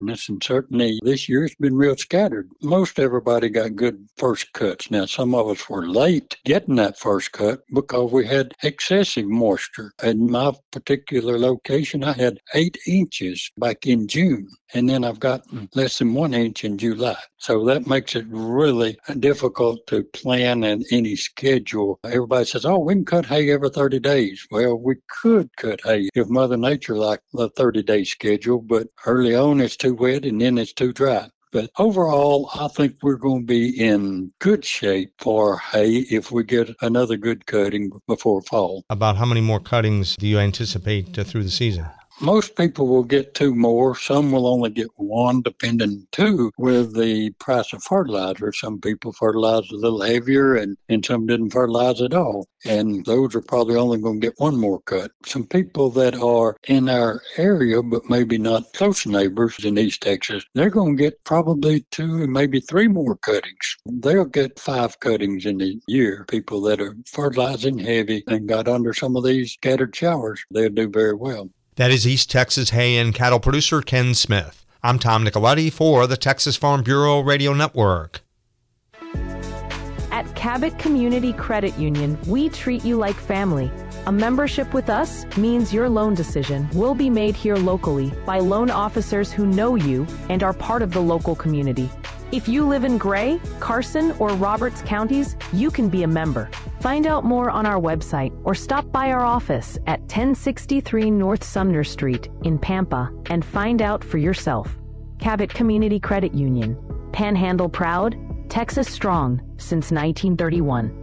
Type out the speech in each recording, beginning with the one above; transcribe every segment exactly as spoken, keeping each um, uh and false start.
And certainly this year's been real scattered. Most everybody got good first cuts. Now, some of us were late getting that first cut because we had excessive moisture. In my particular location, I had eight inches back in June, and then I've got less than one inch in July. So that makes it really difficult to plan in any schedule. Everybody says, oh, we can cut hay every thirty days. Well, we could cut hay if Mother Nature liked the thirty-day schedule, but early on it's too wet and then it's too dry. But overall, I think we're going to be in good shape for hay if we get another good cutting before fall. About how many more cuttings do you anticipate uh, through the season? Most people will get two more. Some will only get one, depending, too, with the price of fertilizer. Some people fertilize a little heavier, and, and some didn't fertilize at all. And those are probably only going to get one more cut. Some people that are in our area, but maybe not close neighbors in East Texas, they're going to get probably two and maybe three more cuttings. They'll get five cuttings in a year. People that are fertilizing heavy and got under some of these scattered showers, they'll do very well. That is East Texas hay and cattle producer Ken Smith. I'm Tom Nicoletti for the Texas Farm Bureau Radio Network. At Cabot Community Credit Union, we treat you like family. A membership with us means your loan decision will be made here locally by loan officers who know you and are part of the local community. If you live in Gray, Carson, or Roberts counties, you can be a member. Find out more on our website or stop by our office at ten sixty-three North Sumner Street in Pampa and find out for yourself. Cabot Community Credit Union. Panhandle proud, Texas strong since nineteen thirty-one.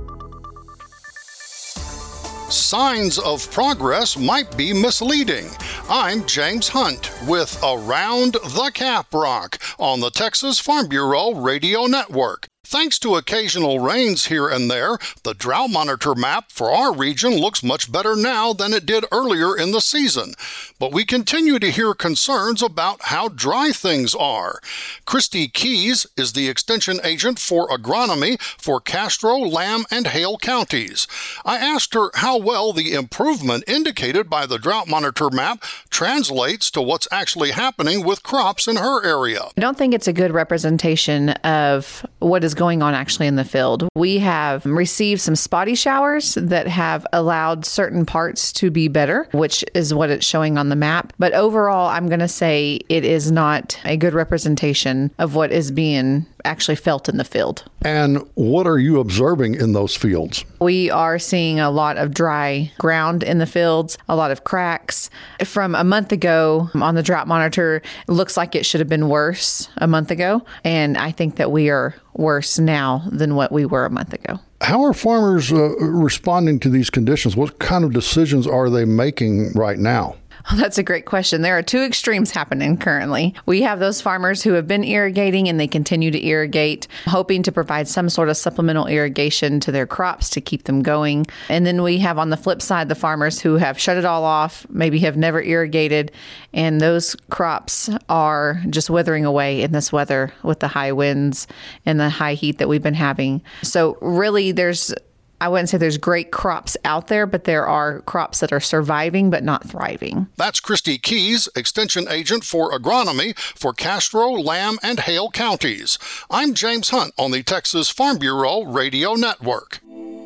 Signs of progress might be misleading. I'm James Hunt with Around the Caprock on the Texas Farm Bureau Radio Network. Thanks to occasional rains here and there, the drought monitor map for our region looks much better now than it did earlier in the season. But we continue to hear concerns about how dry things are. Christy Keys is the extension agent for agronomy for Castro, Lamb, and Hale counties. I asked her how well the improvement indicated by the drought monitor map translates to what's actually happening with crops in her area. I don't think it's a good representation of what is going on actually in the field. We have received some spotty showers that have allowed certain parts to be better, which is what it's showing on the map. But overall, I'm going to say it is not a good representation of what is being actually felt in the field. And what are you observing in those fields? We are seeing a lot of dry ground in the fields, a lot of cracks. From a month ago on the drought monitor, it looks like it should have been worse a month ago. And I think that we are worse now than what we were a month ago. How are farmers uh, responding to these conditions? What kind of decisions are they making right now? Well, that's a great question. There are two extremes happening currently. We have those farmers who have been irrigating and they continue to irrigate, hoping to provide some sort of supplemental irrigation to their crops to keep them going. And then we have on the flip side the farmers who have shut it all off, maybe have never irrigated, and those crops are just withering away in this weather with the high winds and the high heat that we've been having. So really there's I wouldn't say there's great crops out there, but there are crops that are surviving but not thriving. That's Christy Keys, extension agent for agronomy for Castro, Lamb, and Hale counties. I'm James Hunt on the Texas Farm Bureau Radio Network.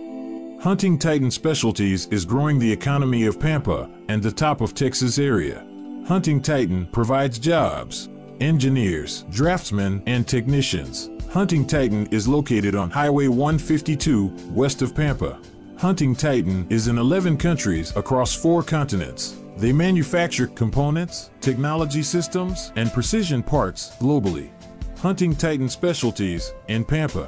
Hunting Titan Specialties is growing the economy of Pampa and the top of Texas area. Hunting Titan provides jobs, engineers, draftsmen, and technicians. Hunting Titan is located on Highway one fifty-two west of Pampa. Hunting Titan is in eleven countries across four continents. They manufacture components, technology systems, and precision parts globally. Hunting Titan Specialties in Pampa.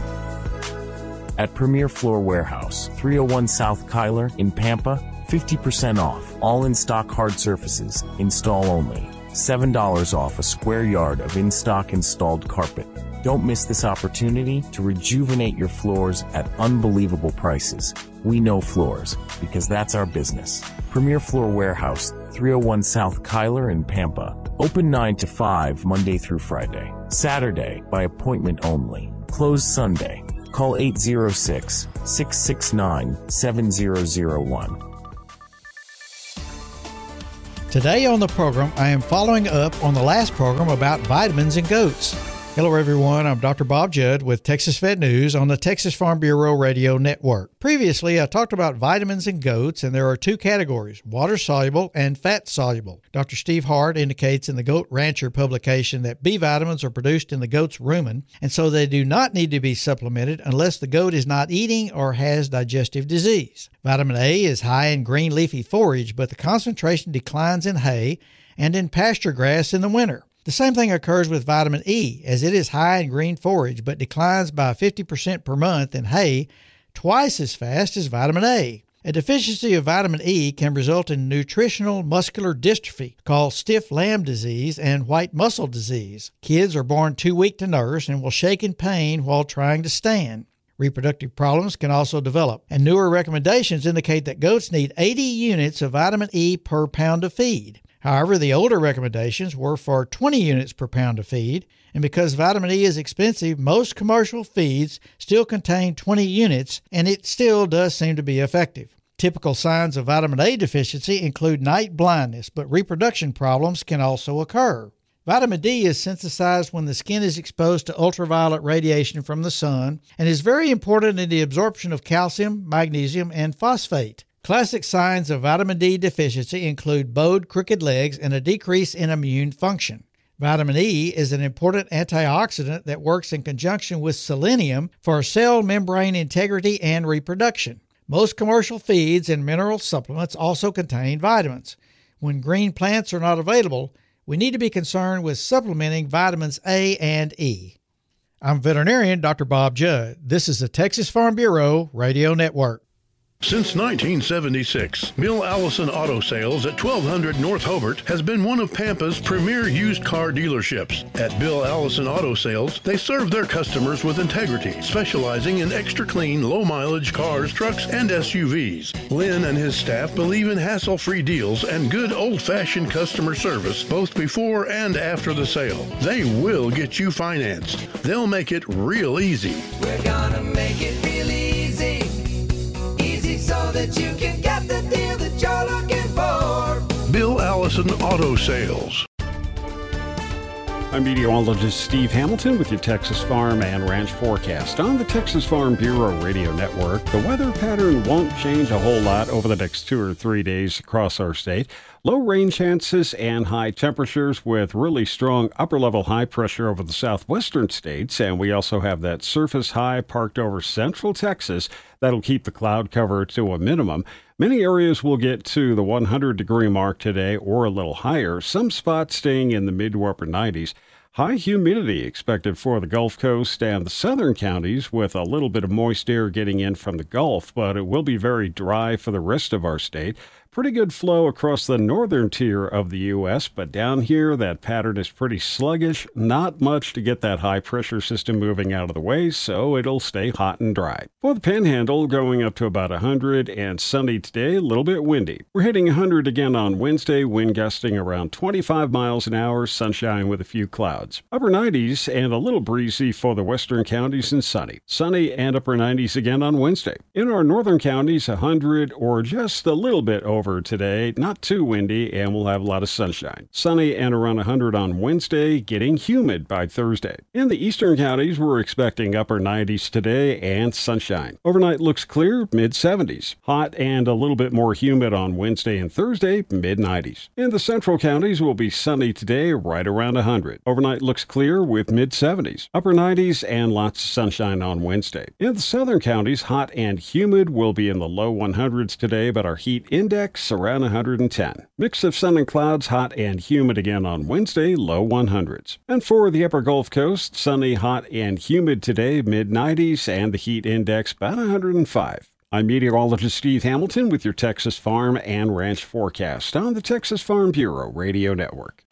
At Premier Floor Warehouse, three oh one South Kyler in Pampa, fifty percent off. All in-stock hard surfaces, install only. seven dollars off a square yard of in-stock installed carpet. Don't miss this opportunity to rejuvenate your floors at unbelievable prices. We know floors, because that's our business. Premier Floor Warehouse, three oh one South Kyler in Pampa. Open nine to five Monday through Friday. Saturday, by appointment only. Closed Sunday. Call eight oh six, six six nine, seven oh oh one. Today on the program, I am following up on the last program about vitamins in goats. Hello, everyone. I'm Doctor Bob Judd with Texas Vet News on the Texas Farm Bureau Radio Network. Previously, I talked about vitamins in goats, and there are two categories, water-soluble and fat-soluble. Doctor Steve Hart indicates in the Goat Rancher publication that B vitamins are produced in the goat's rumen, and so they do not need to be supplemented unless the goat is not eating or has digestive disease. Vitamin A is high in green leafy forage, but the concentration declines in hay and in pasture grass in the winter. The same thing occurs with vitamin E, as it is high in green forage but declines by fifty percent per month in hay, twice as fast as vitamin A. A deficiency of vitamin E can result in nutritional muscular dystrophy, called stiff lamb disease and white muscle disease. Kids are born too weak to nurse and will shake in pain while trying to stand. Reproductive problems can also develop, and newer recommendations indicate that goats need eighty units of vitamin E per pound of feed. However, the older recommendations were for twenty units per pound of feed, and because vitamin E is expensive, most commercial feeds still contain twenty units, and it still does seem to be effective. Typical signs of vitamin A deficiency include night blindness, but reproduction problems can also occur. Vitamin D is synthesized when the skin is exposed to ultraviolet radiation from the sun and is very important in the absorption of calcium, magnesium, and phosphate. Classic signs of vitamin D deficiency include bowed, crooked legs and a decrease in immune function. Vitamin E is an important antioxidant that works in conjunction with selenium for cell membrane integrity and reproduction. Most commercial feeds and mineral supplements also contain vitamins. When green plants are not available, we need to be concerned with supplementing vitamins A and E. I'm veterinarian Doctor Bob Judd. This is the Texas Farm Bureau Radio Network. Since nineteen seventy-six, Bill Allison Auto Sales at twelve hundred North Hobart has been one of Pampa's premier used car dealerships. At Bill Allison Auto Sales, they serve their customers with integrity, specializing in extra clean, low-mileage cars, trucks, and S U Vs. Lynn and his staff believe in hassle-free deals and good old-fashioned customer service, both before and after the sale. They will get you financed. They'll make it real easy. We're gonna make it real easy. So that you can get the deal that you're looking for. Bill Allison Auto Sales. I'm meteorologist Steve Hamilton with your Texas Farm and Ranch forecast. On the Texas Farm Bureau Radio Network, the weather pattern won't change a whole lot over the next two or three days across our state. Low rain chances and high temperatures with really strong upper-level high pressure over the southwestern states, and we also have that surface high parked over central Texas. That'll keep the cloud cover to a minimum. Many areas will get to the one hundred degree mark today or a little higher, some spots staying in the mid to upper nineties. High humidity expected for the Gulf Coast and the southern counties with a little bit of moist air getting in from the Gulf, but it will be very dry for the rest of our state. Pretty good flow across the northern tier of the U S, but down here that pattern is pretty sluggish. Not much to get that high pressure system moving out of the way, so it'll stay hot and dry. For the Panhandle, going up to about one hundred, and sunny today, a little bit windy. We're hitting one hundred again on Wednesday, wind gusting around twenty-five miles an hour, sunshine with a few clouds. Upper nineties and a little breezy for the western counties and sunny. Sunny and upper nineties again on Wednesday. In our northern counties, one hundred or just a little bit over over today, not too windy, and we'll have a lot of sunshine. Sunny and around one hundred on Wednesday, getting humid by Thursday. In the eastern counties, we're expecting upper nineties today and sunshine. Overnight looks clear, mid seventies. Hot and a little bit more humid on Wednesday and Thursday, mid nineties. In the central counties, will be sunny today, right around one hundred. Overnight looks clear with mid seventies. Upper nineties and lots of sunshine on Wednesday. In the southern counties, hot and humid, will be in the low one hundreds today, but our heat index around one hundred ten. Mix of sun and clouds, hot and humid again on Wednesday, low one hundreds. And for the upper Gulf Coast, sunny, hot, and humid today, mid nineties, and the heat index about one hundred five. I'm meteorologist Steve Hamilton with your Texas Farm and Ranch forecast on the Texas Farm Bureau Radio Network.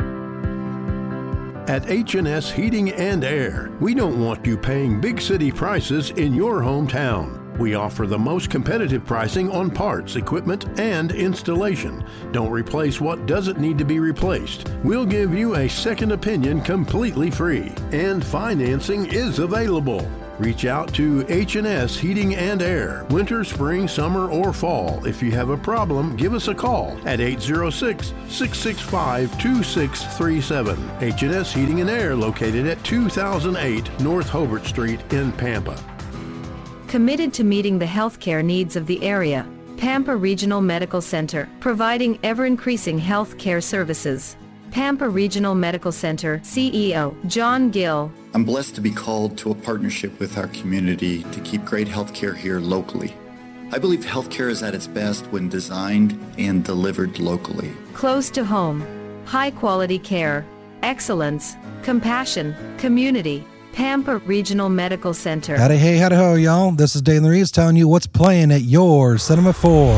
At H and S Heating and Air, we don't want you paying big city prices in your hometown. We offer the most competitive pricing on parts, equipment, and installation. Don't replace what doesn't need to be replaced. We'll give you a second opinion completely free, and financing is available. Reach out to H and S Heating and Air, winter, spring, summer, or fall. If you have a problem, give us a call at eight zero six, six six five, two six three seven. H and S Heating and Air, located at two thousand eight North Hobart Street in Pampa. Committed to meeting the healthcare needs of the area, Pampa Regional Medical Center, providing ever-increasing health care services. Pampa Regional Medical Center C E O John Gill. I'm blessed to be called to a partnership with our community to keep great healthcare here locally. I believe healthcare is at its best when designed and delivered locally. Close to home, high-quality care, excellence, compassion, community. Pampa Regional Medical Center. Howdy hey, howdy ho, y'all. This is Dane Reeves telling you what's playing at your Cinema four.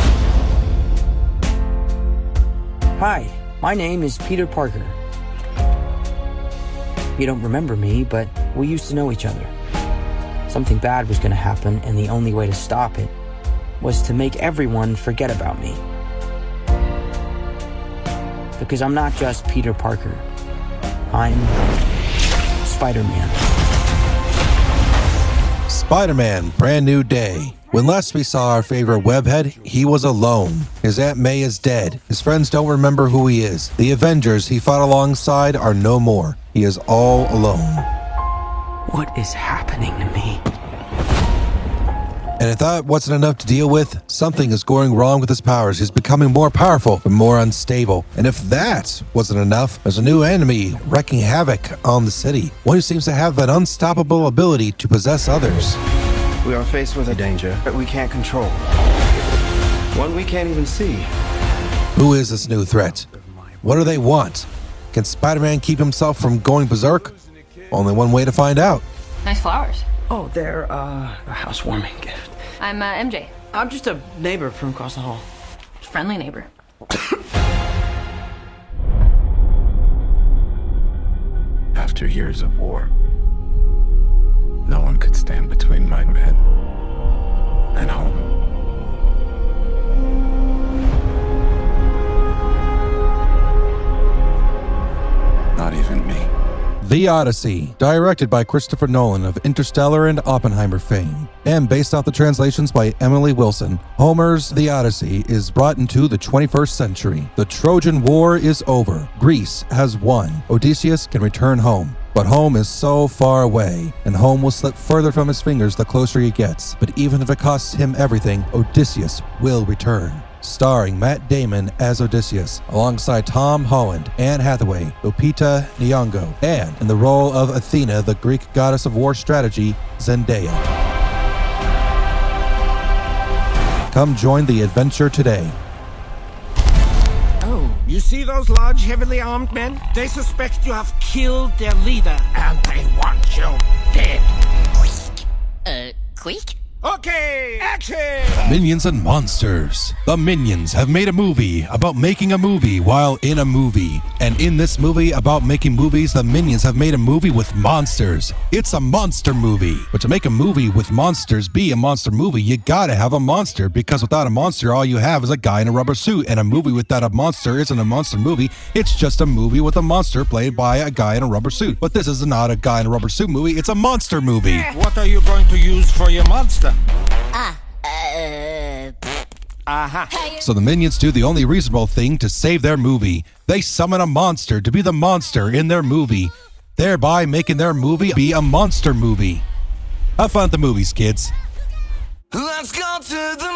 Hi, my name is Peter Parker. You don't remember me, but we used to know each other. Something bad was going to happen, and the only way to stop it was to make everyone forget about me. Because I'm not just Peter Parker. I'm Spider-Man. Spider-Man, brand new day. When last we saw our favorite webhead, he was alone. His Aunt May is dead. His friends don't remember who he is. The Avengers he fought alongside are no more. He is all alone. What is happening to me? And if that wasn't enough to deal with, something is going wrong with his powers. He's becoming more powerful, but more unstable. And if that wasn't enough, there's a new enemy wreaking havoc on the city. One who seems to have an unstoppable ability to possess others. We are faced with a danger that we can't control. One we can't even see. Who is this new threat? What do they want? Can Spider-Man keep himself from going berserk? Only one way to find out. Nice flowers. Oh, they're uh, a housewarming gift. I'm uh, M J. I'm just a neighbor from across the hall. Friendly neighbor. After years of war, no one could stand between my men and home. Not even me. The Odyssey, directed by Christopher Nolan of Interstellar and Oppenheimer fame, and based off the translations by Emily Wilson, Homer's The Odyssey is brought into the twenty-first century. The Trojan War is over. Greece has won. Odysseus can return home. But home is so far away, and home will slip further from his fingers the closer he gets. But even if it costs him everything, Odysseus will return. Starring Matt Damon as Odysseus, alongside Tom Holland, Anne Hathaway, Lupita Nyong'o, and in the role of Athena, the Greek goddess of war strategy, Zendaya. Come join the adventure today. Oh, you see those large, heavily armed men? They suspect you have killed their leader, and they want you dead. Uh, quick? Okay, action! Minions and Monsters. The Minions have made a movie about making a movie while in a movie. And in this movie about making movies, the Minions have made a movie with monsters. It's a monster movie. But to make a movie with monsters be a monster movie, you gotta have a monster, because without a monster, all you have is a guy in a rubber suit. And a movie without a monster isn't a monster movie. It's just a movie with a monster played by a guy in a rubber suit. But this is not a guy in a rubber suit movie, it's a monster movie. What are you going to use for your monster? Ah, uh... Aha. Uh-huh. So the Minions do the only reasonable thing to save their movie. They summon a monster to be the monster in their movie, thereby making their movie be a monster movie. Have fun at the movies, kids. Let's go to the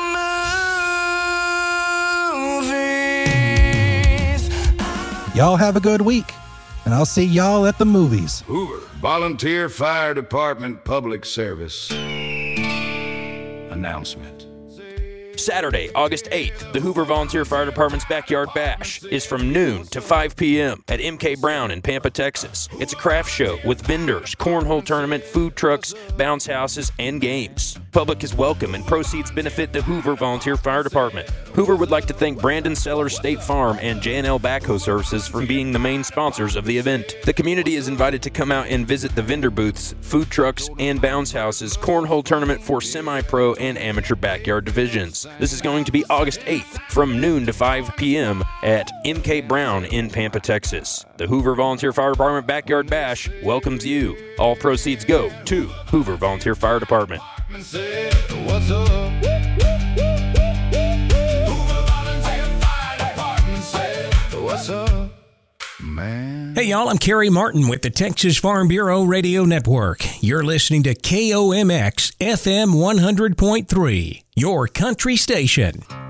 movies. Y'all have a good week, and I'll see y'all at the movies. Hoover Volunteer Fire Department Public Service announcement. Saturday, August eighth, the Hoover Volunteer Fire Department's Backyard Bash is from noon to five p.m. at M K Brown in Pampa, Texas. It's a craft show with vendors, cornhole tournament, food trucks, bounce houses, and games. Public is welcome and proceeds benefit the Hoover Volunteer Fire Department. Hoover would like to thank Brandon Sellers State Farm and J and L Backhoe Services for being the main sponsors of the event. The community is invited to come out and visit the vendor booths, food trucks, and bounce houses, cornhole tournament for semi-pro and amateur backyard divisions. This is going to be August eighth from noon to five p.m. at M K Brown in Pampa, Texas. The Hoover Volunteer Fire Department Backyard Bash welcomes you. All proceeds go to Hoover Volunteer Fire Department. What's up? Hoover Volunteer Fire Department said, what's up, man? Hey, y'all, I'm Kerry Martin with the Texas Farm Bureau Radio Network. You're listening to K O M X F M one hundred point three, your country station.